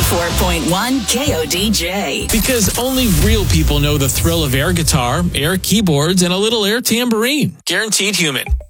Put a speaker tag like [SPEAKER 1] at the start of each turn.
[SPEAKER 1] 94.1 KODJ.
[SPEAKER 2] Because only real people know the thrill of air guitar, air keyboards, and a little air tambourine. Guaranteed Human.